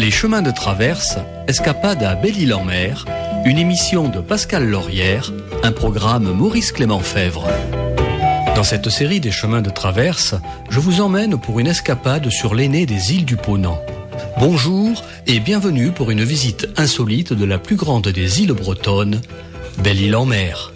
Les chemins de traverse, escapade à Belle-Île-en-Mer, une émission de Pascal Laurière, un programme Maurice Clément Fèvre. Dans cette série des chemins de traverse, je vous emmène pour une escapade sur l'aînée des îles du Ponant. Bonjour et bienvenue pour une visite insolite de la plus grande des îles bretonnes, Belle-Île-en-Mer.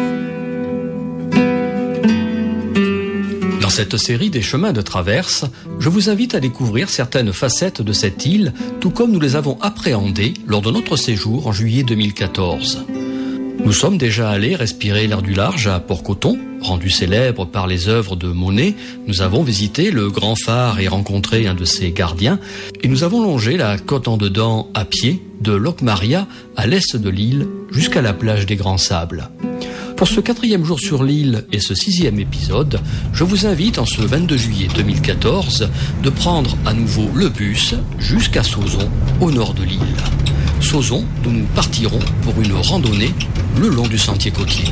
Dans cette série des chemins de traverse, je vous invite à découvrir certaines facettes de cette île, tout comme nous les avons appréhendées lors de notre séjour en juillet 2014. Nous sommes déjà allés respirer l'air du large à Port-Coton, rendu célèbre par les œuvres de Monet. Nous avons visité le grand phare et rencontré un de ses gardiens. Et nous avons longé la côte en dedans à pied, de Locmaria à l'est de l'île, jusqu'à la plage des Grands Sables. Pour ce 4e jour sur l'île et ce 6e épisode, je vous invite en ce 22 juillet 2014 de prendre à nouveau le bus jusqu'à Sauzon, au nord de l'île. Sauzon, d'où nous partirons pour une randonnée le long du sentier côtier.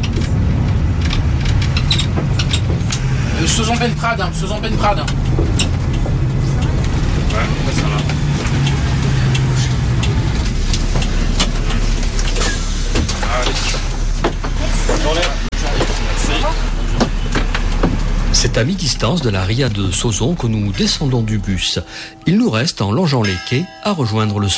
Sauzon-Penprade, Sauzon-Penprade. Ouais, ça va. C'est à mi-distance de la ria de Sauzon que nous descendons du bus. Il nous reste, en longeant les quais, à rejoindre le